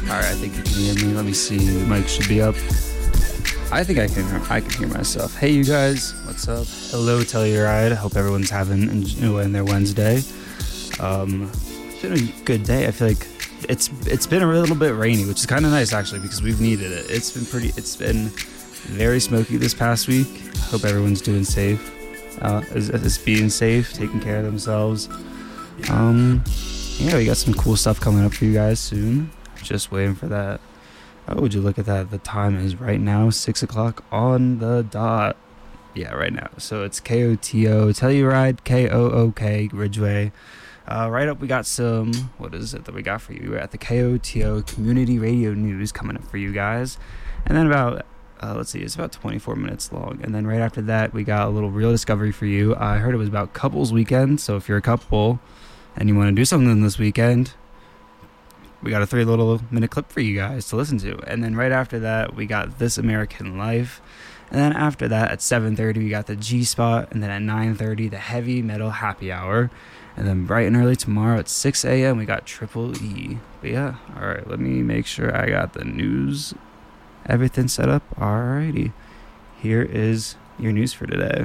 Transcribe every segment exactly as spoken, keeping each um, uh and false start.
All right, I think you can hear me. Let me see. The mic should be up. I think I can I can hear myself. Hey, you guys. What's up? Hello, Telluride. Hope everyone's having enjoying their Wednesday. Um, it's been a good day. I feel like it's it's been a little bit rainy, which is kind of nice, actually, because we've needed it. It's been pretty. It's been very smoky this past week. Hope everyone's doing safe. Uh, is, is being safe, taking care of themselves. Um, yeah, we got some cool stuff coming up for you guys soon. Just waiting for that. Oh, would you look at that? The time is right now six o'clock on the dot. Yeah, right now. So it's K O T O, Telluride, K O O K, Ridgeway. Uh, right up, we got some, what is it that we got for you? We're at the K O T O Community Radio News coming up for you guys. And then about, uh, let's see, it's about twenty-four minutes long. And then right after that, we got a little real discovery for you. I heard it was about couples weekend. So if you're a couple and you want to do something this weekend, we got a three little minute clip for you guys to listen to. And then right after that, we got This American Life. And then after that, at seven thirty, we got the G-Spot. And then at nine thirty, the Heavy Metal Happy Hour. And then bright and early tomorrow at six a.m., we got Triple E. But yeah, all right, let me make sure I got the news, everything set up. All righty. Here is your news for today.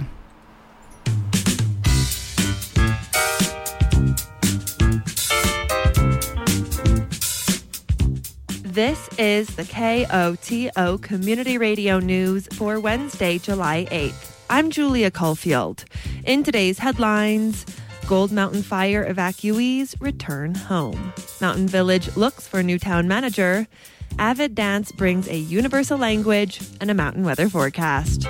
This is the K O T O Community Radio News for Wednesday, July eighth. I'm Julia Caulfield. In today's headlines, Gold Mountain Fire evacuees return home. Mountain Village looks for new town manager. Avid Dance brings a universal language and a mountain weather forecast.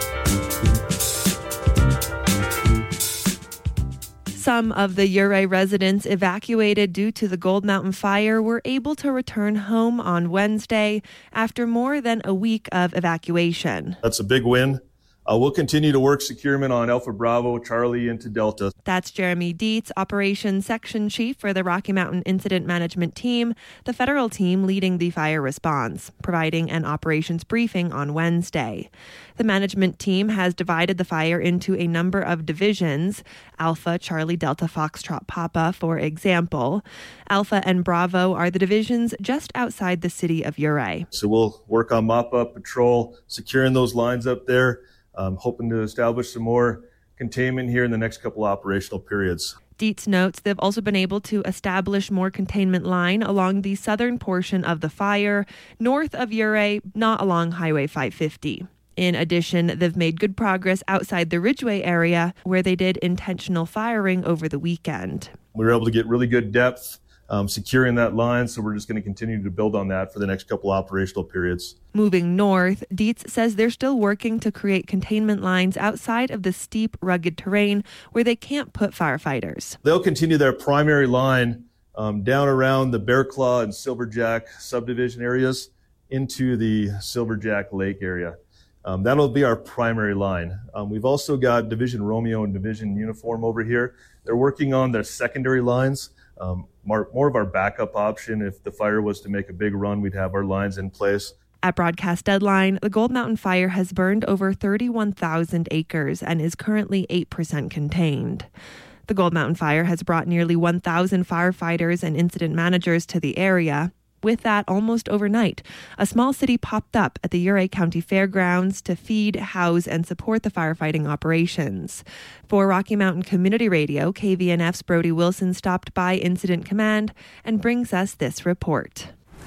Some of the Ouray residents evacuated due to the Gold Mountain Fire were able to return home on Wednesday after more than a week of evacuation. That's a big win. Uh, we'll continue to work securement on Alpha Bravo, Charlie into Delta. That's Jeremy Dietz, Operations Section Chief for the Rocky Mountain Incident Management Team, the federal team leading the fire response, providing an operations briefing on Wednesday. The management team has divided the fire into a number of divisions. Alpha, Charlie, Delta, Foxtrot, Papa, for example. Alpha and Bravo are the divisions just outside the city of Ouray. So we'll work on mop-up patrol, securing those lines up there. Um, hoping to establish some more containment here in the next couple operational periods. Dietz notes they've also been able to establish more containment line along the southern portion of the fire, north of Ouray, not along Highway five fifty. In addition, they've made good progress outside the Ridgeway area, where they did intentional firing over the weekend. We were able to get really good depth, um, securing that line, so we're just going to continue to build on that for the next couple operational periods. Moving north, Dietz says they're still working to create containment lines outside of the steep, rugged terrain where they can't put firefighters. They'll continue their primary line um, down around the Bear Claw and Silverjack subdivision areas into the Silverjack Lake area. Um, that'll be our primary line. Um, we've also got Division Romeo and Division Uniform over here. They're working on their secondary lines. Um, more, more of our backup option. If the fire was to make a big run, we'd have our lines in place. At broadcast deadline, the Gold Mountain Fire has burned over thirty-one thousand acres and is currently eight percent contained. The Gold Mountain Fire has brought nearly one thousand firefighters and incident managers to the area. With that, almost overnight, a small city popped up at the Ouray County Fairgrounds to feed, house, and support the firefighting operations. For Rocky Mountain Community Radio, K V N F's Brody Wilson stopped by Incident Command and brings us this report.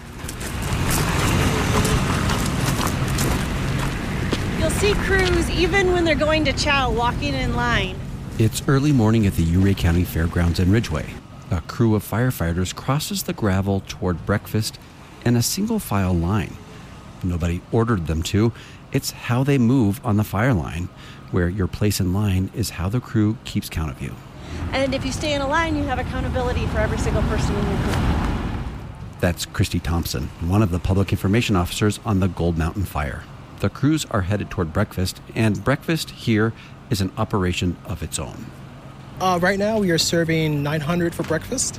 You'll see crews, even when they're going to chow, walking in line. It's early morning at the Ouray County Fairgrounds in Ridgeway. A crew of firefighters crosses the gravel toward breakfast in a single file line. Nobody ordered them to. It's how they move on the fire line, where your place in line is how the crew keeps count of you. And if you stay in a line, you have accountability for every single person in your crew. That's Christy Thompson, one of the public information officers on the Gold Mountain Fire. The crews are headed toward breakfast, and breakfast here is an operation of its own. Uh, right now, we are serving nine hundred for breakfast.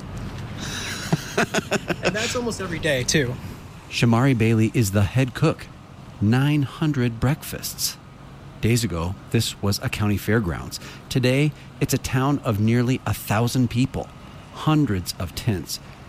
And that's almost every day, too. Shamari Bailey is the head cook. nine hundred breakfasts. Days ago, this was a county fairgrounds. Today, it's a town of nearly a thousand people. Hundreds of tents,